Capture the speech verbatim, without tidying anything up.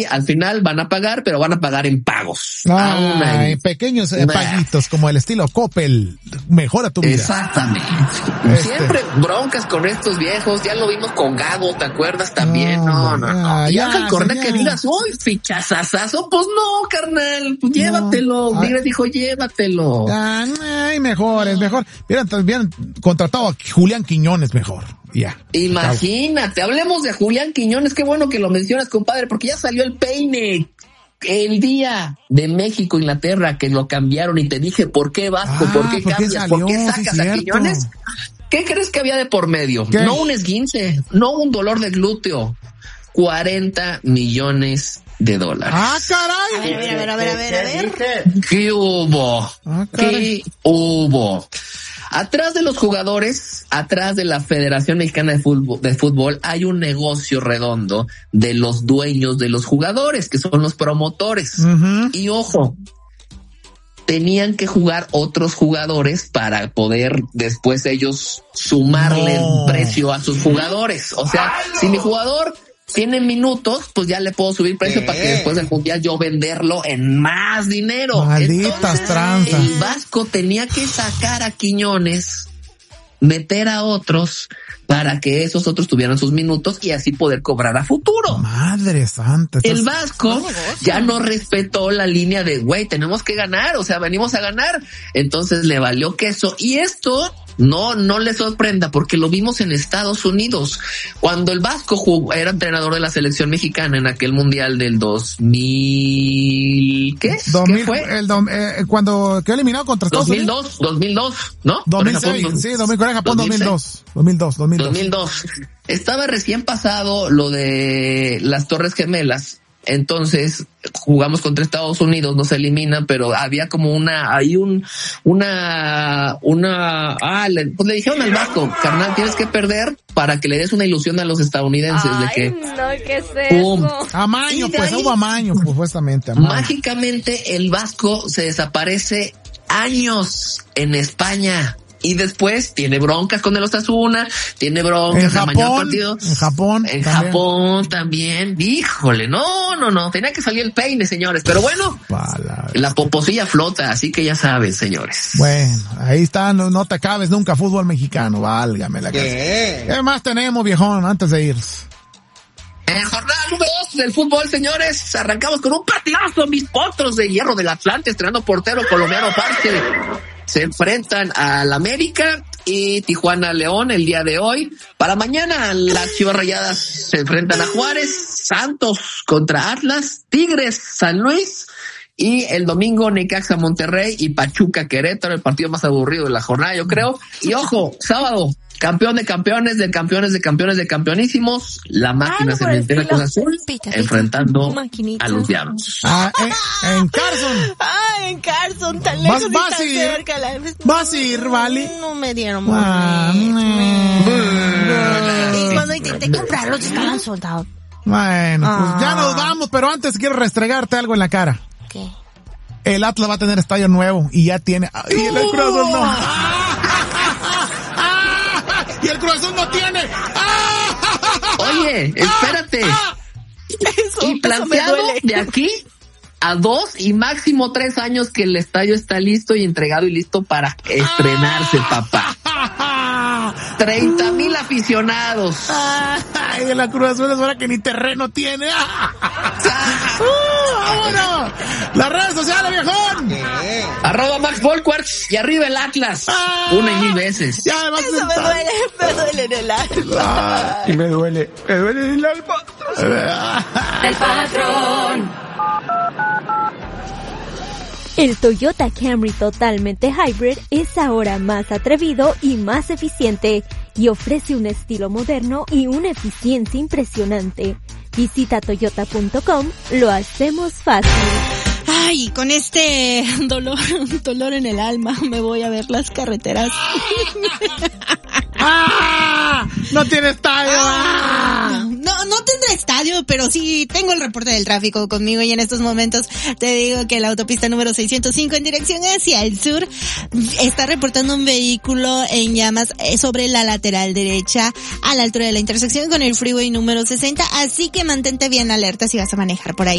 al final van a pagar, pero van a pagar en pagos. Ah, en pequeños eh, paguitos, como el estilo Coppel. Mejora tu vida. Exactamente. Este. Siempre broncas con estos viejos. Ya lo vimos con Gago, ¿te acuerdas también? No, no, no. no. Ya, y Ángel Correa que digas, uy, fichazazazo. Pues no, carnal, pues no. llévatelo. Tigres dijo, llévatelo. Ah, ay, mejor, es mejor. Hubieran, hubieran contratado a Julián Quiñones mejor. Ya. Imagínate, hablemos de Julián Quiñones. Qué bueno que lo mencionas, compadre, porque ya salió el peine. El día de México-Inglaterra que lo cambiaron y te dije, ¿por qué Vasco? Ah, ¿Por qué ¿por cambias? qué salió? ¿Por qué sacas Sí, a Quiñones? ¿Qué crees que había de por medio? ¿Qué? No un esguince, no un dolor de glúteo. cuarenta millones de dólares. ¡Ah, caray! A ver, a ver, a ver, a ver, a ver. ¿Qué hubo? Ah, ¿Qué hubo? Atrás de los jugadores, atrás de la Federación Mexicana de Fútbol, de Fútbol, hay un negocio redondo de los dueños de los jugadores, que son los promotores. Uh-huh. Y ojo, tenían que jugar otros jugadores para poder después ellos sumarle no. precio a sus jugadores. O sea, si mi jugador tiene minutos, pues ya le puedo subir precio ¿Qué? Para que después del mundial yo venderlo en más dinero. Malditas Entonces, tranzas. el Vasco tenía que sacar a Quiñones, meter a otros para que esos otros tuvieran sus minutos y así poder cobrar a futuro. Madre santa. El Vasco ya no respetó la línea de, güey, tenemos que ganar, o sea, venimos a ganar. Entonces le valió queso. Y esto no, no le sorprenda porque lo vimos en Estados Unidos. Cuando el Vasco jugó, era entrenador de la selección mexicana en aquel mundial del dos mil, ¿qué? dos mil, ¿Qué fue? El do, eh, cuando quedó eliminado contra Estados Unidos. dos mil dos, ¿no? dos mil seis, Japón, sí, dos mil, Corea, Japón, dos mil dos. dos mil dos, dos mil dos. dos mil dos. Estaba recién pasado lo de las Torres Gemelas. Entonces jugamos contra Estados Unidos, nos eliminan, pero había como una, hay un, una, una, ah, le, pues le dijeron al Vasco, carnal, tienes que perder para que le des una ilusión a los estadounidenses. Ay, de que, no, ¿qué es pum, eso? Amaño, pues, ahí, hubo amaño, pues, supuestamente, amaño. Mágicamente el Vasco se desaparece años en España. Y después tiene broncas con el Osasuna, tiene broncas en Japón, mañana partido. En Japón. En también. Japón también. Híjole, no, no, no. Tenía que salir el peine, señores. Pero bueno, Palabra. la poposilla flota, así que ya saben, señores. Bueno, ahí está, no, no te acabes nunca fútbol mexicano, válgame la casa. ¿Qué? ¿Qué más tenemos, viejón, antes de ir? En jornada número dos del fútbol, señores, arrancamos con un partidazo. Mis potros de hierro del Atlante, estrenando portero colombiano Parce. Se enfrentan al América y Tijuana León el día de hoy. Para mañana las Chivas Rayadas se enfrentan a Juárez, Santos contra Atlas, Tigres San Luis y el domingo Necaxa Monterrey y Pachuca Querétaro, el partido más aburrido de la jornada, yo creo. Y ojo, sábado, campeón de campeones, de campeones, de campeones, de campeonísimos, la máquina cementera Cruz Azul, pita, pita, enfrentando maquinita. A los Diablos. Ah, en, en Carson. Ah, en Carson, tan lejos y tan ir, cerca. La... Vas a ir, ¿vale? No me dieron ah, Y cuando intenté comprarlos estaban soldados. Bueno, ah. pues ya nos vamos, pero antes quiero restregarte algo en la cara. ¿Qué? El Atlas va a tener estadio nuevo y ya tiene... Y el Cruz Azul no. Y el Cruz Azul no tiene. Oye, espérate. Eso, y planteado de aquí a dos y máximo tres años que el estadio está listo y entregado y listo para estrenarse, papá. Treinta mil aficionados. Ay, de la Cruz Azul es hora que ni terreno tiene. ¡Vámonos! Las redes sociales, viejón. ¿Qué? Arroba Max Volquarts y arriba el Atlas. Ah, una y mil veces. Ya me Eso me duele, me duele en el alma. Y me duele, me duele en el alma. El patrón. El Toyota Camry totalmente hybrid es ahora más atrevido y más eficiente y ofrece un estilo moderno y una eficiencia impresionante. Visita toyota punto com, lo hacemos fácil. Ay, con este dolor, dolor en el alma me voy a ver las carreteras. ¡Ah! ¡No tiene estadio! Ah, no, no tendré estadio, pero sí tengo el reporte del tráfico conmigo y en estos momentos te digo que la autopista número seiscientos cinco en dirección hacia el sur está reportando un vehículo en llamas sobre la lateral derecha a la altura de la intersección con el freeway número sesenta, así que mantente bien alerta si vas a manejar por ahí.